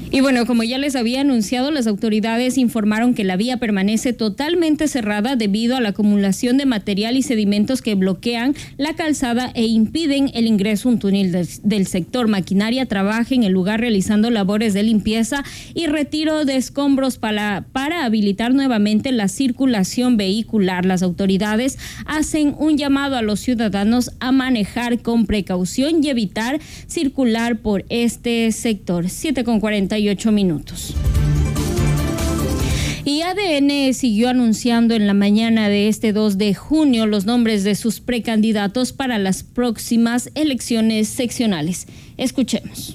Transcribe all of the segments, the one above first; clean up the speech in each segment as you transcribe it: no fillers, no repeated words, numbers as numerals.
Y bueno, como ya les había anunciado, las autoridades informaron que la vía permanece totalmente cerrada debido a la acumulación de material y sedimentos que bloquean la calzada e impiden el ingreso a un túnel del sector. Maquinaria trabaja en el lugar realizando labores de limpieza y retiro de escombros para habilitar nuevamente la circulación vehicular. Las autoridades hacen un llamado a los ciudadanos a manejar con precaución y evitar circular por este sector. 7:48 minutos. Y ADN siguió anunciando en la mañana de este 2 de junio los nombres de sus precandidatos para las próximas elecciones seccionales. Escuchemos.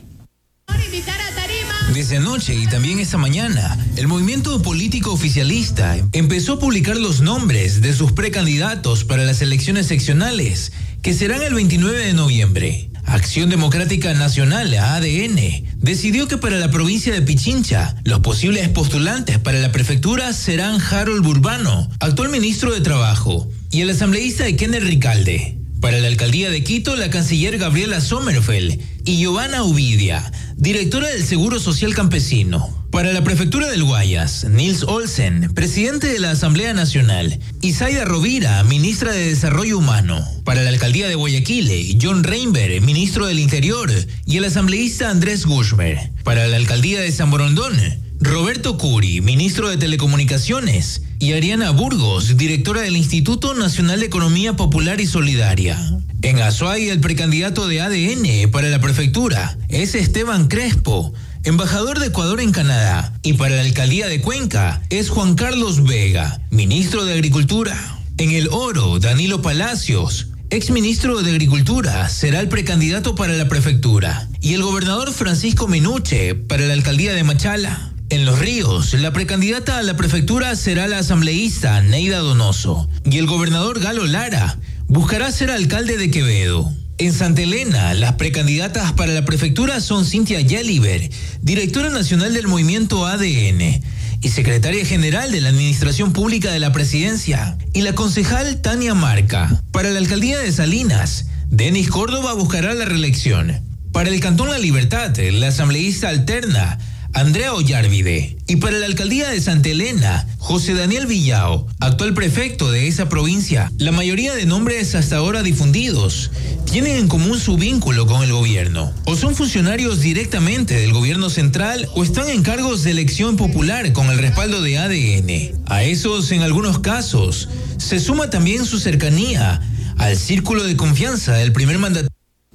Desde anoche y también esta mañana, el movimiento político oficialista empezó a publicar los nombres de sus precandidatos para las elecciones seccionales, que serán el 29 de noviembre. Acción Democrática Nacional, ADN, decidió que para la provincia de Pichincha, los posibles postulantes para la prefectura serán Harold Burbano, actual ministro de Trabajo, y el asambleísta Ekener Ricalde. Para la alcaldía de Quito, la canciller Gabriela Sommerfeld y Giovanna Uvidia, directora del Seguro Social Campesino. Para la prefectura del Guayas, Nils Olsen, presidente de la Asamblea Nacional, y Zaida Rovira, ministra de Desarrollo Humano. Para la alcaldía de Guayaquil, John Reinberg, ministro del Interior, y el asambleísta Andrés Gushmer. Para la alcaldía de San Borondón, Roberto Curi, ministro de Telecomunicaciones, y Ariana Burgos, directora del Instituto Nacional de Economía Popular y Solidaria. En Azuay, el precandidato de ADN para la prefectura es Esteban Crespo, embajador de Ecuador en Canadá, y para la alcaldía de Cuenca es Juan Carlos Vega, ministro de Agricultura. En El Oro, Danilo Palacios, exministro de Agricultura, será el precandidato para la prefectura, y el gobernador Francisco Menuche para la alcaldía de Machala. En Los Ríos, la precandidata a la prefectura será la asambleísta Neida Donoso, y el gobernador Galo Lara buscará ser alcalde de Quevedo. En Santa Elena, las precandidatas para la prefectura son Cintia Yeliber, directora nacional del movimiento ADN, y secretaria general de la Administración Pública de la Presidencia, y la concejal Tania Marca. Para la alcaldía de Salinas, Denis Córdoba buscará la reelección. Para el Cantón La Libertad, la asambleísta alterna Andrea Ollarvide, y para la alcaldía de Santa Elena, José Daniel Villao, actual prefecto de esa provincia. La mayoría de nombres hasta ahora difundidos tienen en común su vínculo con el gobierno, o son funcionarios directamente del gobierno central o están en cargos de elección popular con el respaldo de ADN. A esos, en algunos casos, se suma también su cercanía al círculo de confianza del primer mandatario.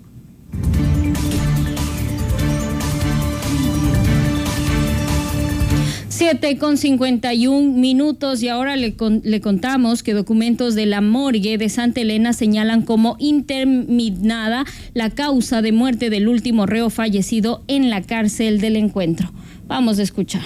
7:51 minutos y ahora le contamos que documentos de la morgue de Santa Elena señalan como interminada la causa de muerte del último reo fallecido en la cárcel del Encuentro. Vamos a escuchar.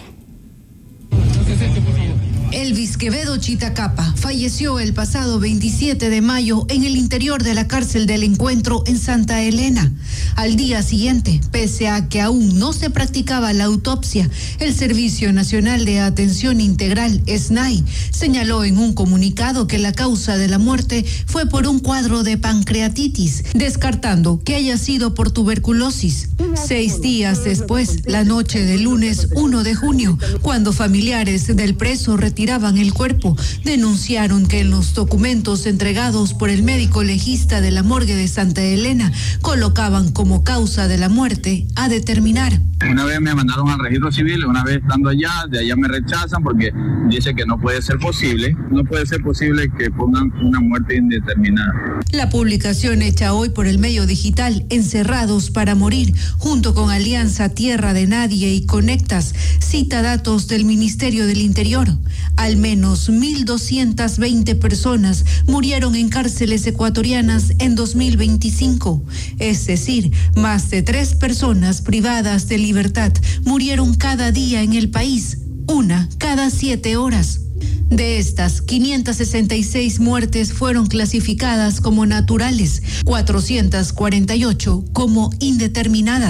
Elvis Quevedo Chitacapa falleció el pasado 27 de mayo en el interior de la cárcel del Encuentro en Santa Elena. Al día siguiente, pese a que aún no se practicaba la autopsia, el Servicio Nacional de Atención Integral, SNAI, señaló en un comunicado que la causa de la muerte fue por un cuadro de pancreatitis, descartando que haya sido por tuberculosis. 6 días después, la noche del lunes 1 de junio, cuando familiares del preso retiraban el cuerpo, denunciaron que en los documentos entregados por el médico legista de la morgue de Santa Elena colocaban como causa de la muerte a determinar. Una vez me mandaron al registro civil, una vez estando allá, de allá me rechazan porque dice que no puede ser posible que pongan una muerte indeterminada. La publicación hecha hoy por el medio digital Encerrados para Morir, junto con Alianza Tierra de Nadie y Conectas, cita datos del Ministerio del Interior. Al menos 1.220 personas murieron en cárceles ecuatorianas en 2025, es decir, más de 3 personas privadas de libertad murieron cada día en el país, una cada 7 horas. De estas, 566 muertes fueron clasificadas como naturales, 448 como indeterminadas.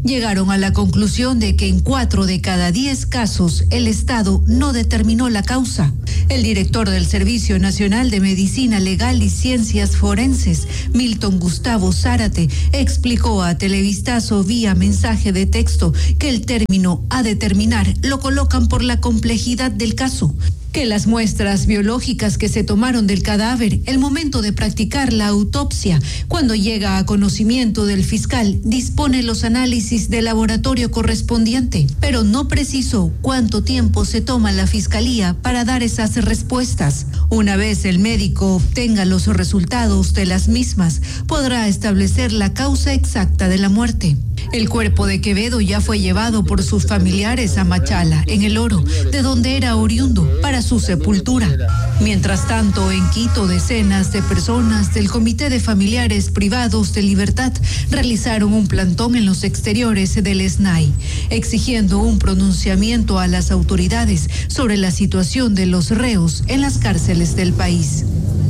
llegaron a la conclusión de que en 4 de cada 10 casos el Estado no determinó la causa. El director del Servicio Nacional de Medicina Legal y Ciencias Forenses, Milton Gustavo Zárate, explicó a Televistazo vía mensaje de texto que el término "a determinar" lo colocan por la complejidad del caso, que las muestras biológicas que se tomaron del cadáver, el momento de practicar la autopsia, cuando llega a conocimiento del fiscal, dispone los análisis de laboratorio correspondiente, pero no precisó cuánto tiempo se toma la fiscalía para dar esas respuestas. Una vez el médico obtenga los resultados de las mismas, podrá establecer la causa exacta de la muerte. El cuerpo de Quevedo ya fue llevado por sus familiares a Machala, en El Oro, de donde era oriundo, para su sepultura. Mientras tanto, en Quito, decenas de personas del Comité de Familiares Privados de Libertad realizaron un plantón en los exteriores del SNAI, exigiendo un pronunciamiento a las autoridades sobre la situación de los reos en las cárceles del país.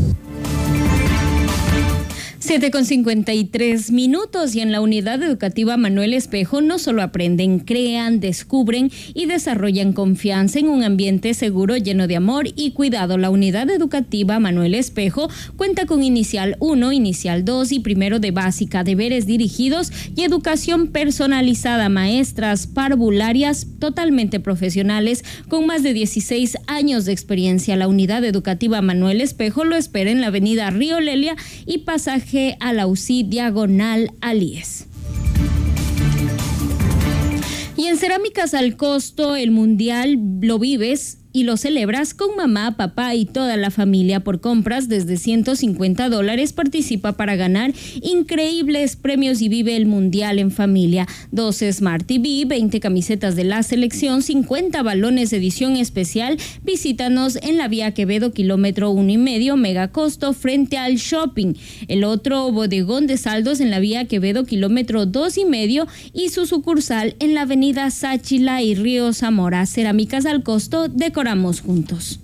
7:53 y en la unidad educativa Manuel Espejo no solo aprenden, crean, descubren y desarrollan confianza en un ambiente seguro lleno de amor y cuidado. La unidad educativa Manuel Espejo cuenta con Inicial 1, Inicial 2 y Primero de Básica, deberes dirigidos y educación personalizada, maestras parvularias totalmente profesionales con más de 16 años de experiencia. La unidad educativa Manuel Espejo lo espera en la avenida Río Lelia y pasaje a la UCI diagonal Alies. Y en Cerámicas al Costo, el mundial lo vives y lo celebras con mamá, papá y toda la familia. Por compras desde $150 participa para ganar increíbles premios y vive el mundial en familia. 2 Smart TV, 20 camisetas de la selección, 50 balones edición especial. Visítanos en la vía Quevedo, kilómetro 1,5, Mega Costo, frente al shopping. El otro bodegón de saldos en la vía Quevedo, kilómetro 2,5 y su sucursal en la avenida Sáchila y Río Zamora. Cerámicas al Costo, decoramos juntos.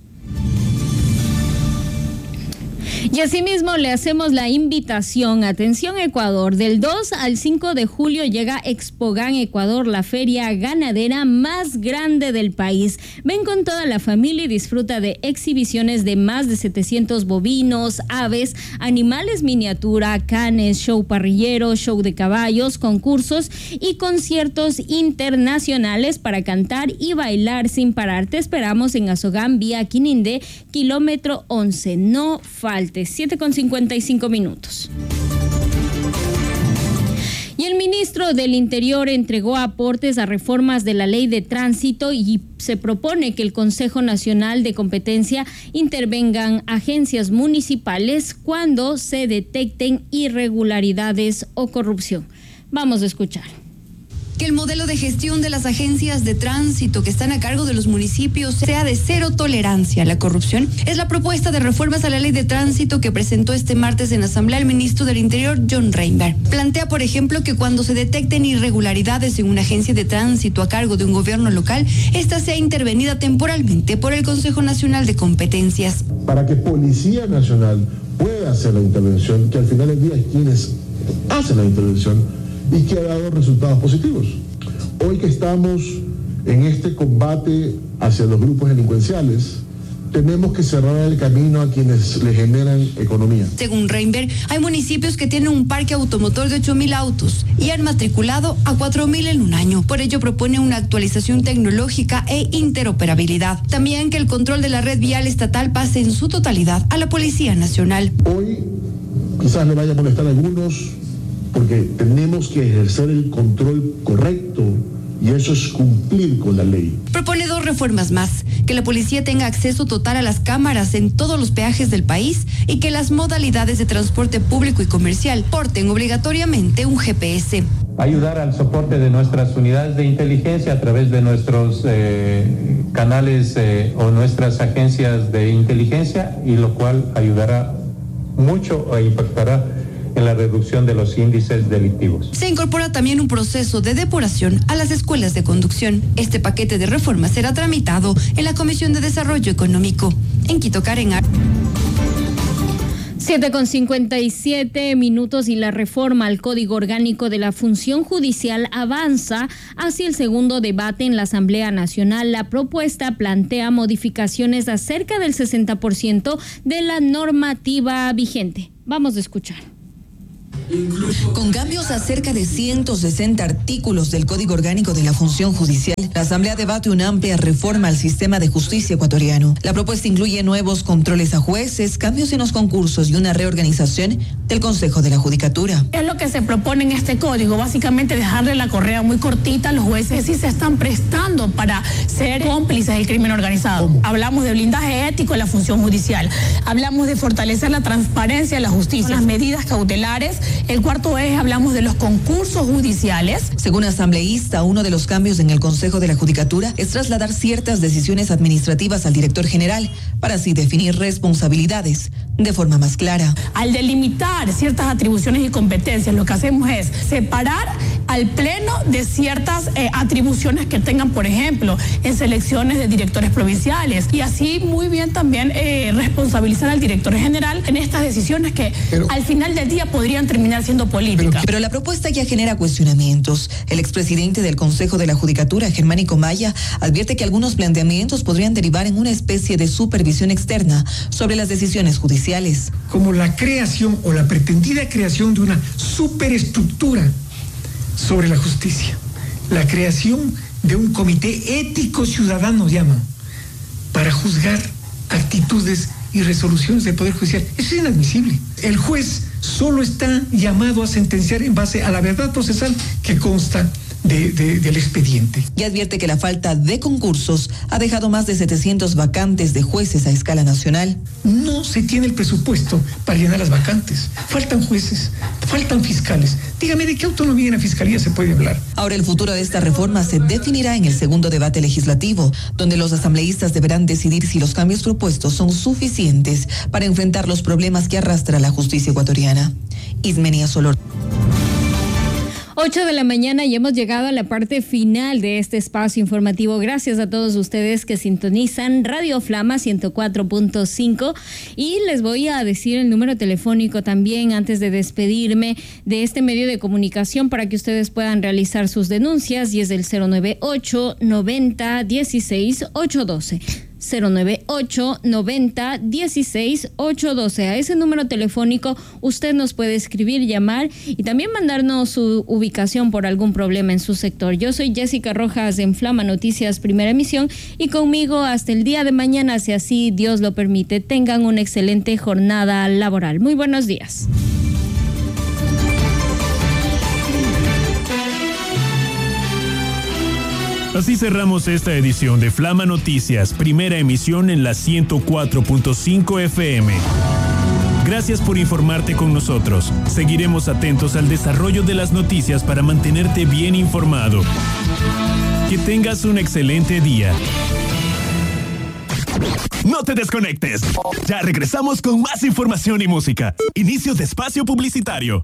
Y asimismo le hacemos la invitación, atención Ecuador, del 2 al 5 de julio llega Expogan Ecuador, la feria ganadera más grande del país. Ven con toda la familia y disfruta de exhibiciones de más de 700 bovinos, aves, animales miniatura, canes, show parrillero, show de caballos, concursos y conciertos internacionales para cantar y bailar sin parar. Te esperamos en Azogán, vía Quinindé, kilómetro 11. No falte. 7:55. Y el ministro del Interior entregó aportes a reformas de la ley de tránsito y se propone que el Consejo Nacional de Competencia intervengan agencias municipales cuando se detecten irregularidades o corrupción. Vamos a escuchar. Que el modelo de gestión de las agencias de tránsito que están a cargo de los municipios sea de cero tolerancia a la corrupción. Es la propuesta de reformas a la ley de tránsito que presentó este martes en Asamblea el ministro del Interior, John Reinberg. Plantea, por ejemplo, que cuando se detecten irregularidades en una agencia de tránsito a cargo de un gobierno local, esta sea intervenida temporalmente por el Consejo Nacional de Competencias. Para que Policía Nacional pueda hacer la intervención, que al final del día es quienes hacen la intervención, y que ha dado resultados positivos. Hoy que estamos en este combate hacia los grupos delincuenciales, tenemos que cerrar el camino a quienes le generan economía. Según Reinberg, hay municipios que tienen un parque automotor de 8,000 autos y han matriculado a 4,000 en un año. Por ello propone una actualización tecnológica e interoperabilidad. También que el control de la red vial estatal pase en su totalidad a la Policía Nacional. Hoy quizás le vaya a molestar a algunos, porque tenemos que ejercer el control correcto y eso es cumplir con la ley. Propone 2 reformas más: que la policía tenga acceso total a las cámaras en todos los peajes del país y que las modalidades de transporte público y comercial porten obligatoriamente un GPS. Ayudar al soporte de nuestras unidades de inteligencia a través de nuestros canales o nuestras agencias de inteligencia, y lo cual ayudará mucho e impactará en la reducción de los índices delictivos. Se incorpora también un proceso de depuración a las escuelas de conducción. Este paquete de reformas será tramitado en la Comisión de Desarrollo Económico. En Quito, Karen. 7:57 y la reforma al Código Orgánico de la Función Judicial avanza hacia el segundo debate en la Asamblea Nacional. La propuesta plantea modificaciones a cerca del 60% de la normativa vigente. Vamos a escuchar. Con cambios a cerca de 160 artículos del Código Orgánico de la Función Judicial, la Asamblea debate una amplia reforma al sistema de justicia ecuatoriano. La propuesta incluye nuevos controles a jueces, cambios en los concursos y una reorganización del Consejo de la Judicatura. Es lo que se propone en este código, básicamente dejarle la correa muy cortita a los jueces y se están prestando para ser cómplices del crimen organizado. ¿Cómo? Hablamos de blindaje ético en la función judicial, hablamos de fortalecer la transparencia en la justicia, las medidas cautelares. El cuarto eje, hablamos de los concursos judiciales. Según asambleísta, uno de los cambios en el Consejo de la Judicatura es trasladar ciertas decisiones administrativas al director general para así definir responsabilidades de forma más clara. Al delimitar ciertas atribuciones y competencias, lo que hacemos es separar al Pleno de ciertas atribuciones que tengan, por ejemplo, en selecciones de directores provinciales y así muy bien también responsabilizar al director general en estas decisiones que al final del día podrían terminar siendo política. Pero la propuesta ya genera cuestionamientos. El expresidente del Consejo de la Judicatura, Germánico Maya, advierte que algunos planteamientos podrían derivar en una especie de supervisión externa sobre las decisiones judiciales. Como la creación o la pretendida creación de una superestructura sobre la justicia. La creación de un comité ético ciudadano, llaman, para juzgar actitudes y resoluciones del Poder Judicial. Eso es inadmisible. El juez solo está llamado a sentenciar en base a la verdad procesal que consta del expediente. Y advierte que la falta de concursos ha dejado más de 700 vacantes de jueces a escala nacional. No se tiene el presupuesto para llenar las vacantes. Faltan jueces, faltan fiscales. Dígame, ¿de qué autonomía en la fiscalía se puede hablar? Ahora el futuro de esta reforma se definirá en el segundo debate legislativo, donde los asambleístas deberán decidir si los cambios propuestos son suficientes para enfrentar los problemas que arrastra la justicia ecuatoriana. Ismenia Solor. 8 de la mañana y hemos llegado a la parte final de este espacio informativo. Gracias a todos ustedes que sintonizan Radio Flama 104.5 y les voy a decir el número telefónico también antes de despedirme de este medio de comunicación para que ustedes puedan realizar sus denuncias y es el 098 90 16 812. 098 90 16 812. A ese número telefónico usted nos puede escribir, llamar y también mandarnos su ubicación por algún problema en su sector. Yo soy Jessica Rojas en Flama Noticias Primera Emisión y conmigo hasta el día de mañana, si así Dios lo permite. Tengan una excelente jornada laboral. Muy buenos días. Así cerramos esta edición de Flama Noticias, primera emisión en la 104.5 FM. Gracias por informarte con nosotros. Seguiremos atentos al desarrollo de las noticias para mantenerte bien informado. Que tengas un excelente día. No te desconectes. Ya regresamos con más información y música. Inicio de espacio publicitario.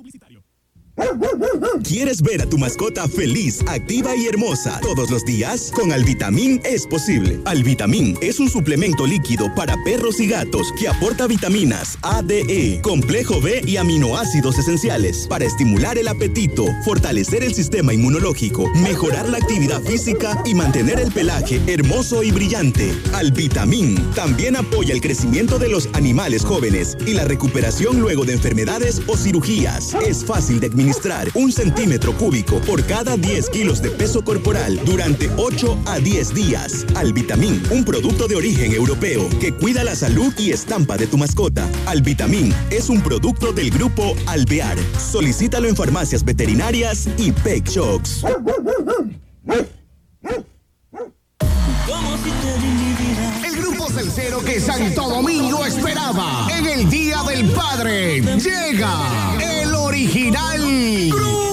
¿Quieres ver a tu mascota feliz, activa y hermosa todos los días? Con Alvitamín es posible. Alvitamín es un suplemento líquido para perros y gatos que aporta vitaminas A, D, E, complejo B y aminoácidos esenciales para estimular el apetito, fortalecer el sistema inmunológico, mejorar la actividad física y mantener el pelaje hermoso y brillante. Alvitamín también apoya el crecimiento de los animales jóvenes y la recuperación luego de enfermedades o cirugías. Es fácil de administrar 1 centímetro cúbico por cada 10 kilos de peso corporal durante 8 a 10 días. Alvitamín, un producto de origen europeo que cuida la salud y estampa de tu mascota. Alvitamín es un producto del grupo Alvear. Solicítalo en farmacias veterinarias y Pet Shops. El grupo salsero que Santo Domingo esperaba en el Día del Padre llega el original Cruz.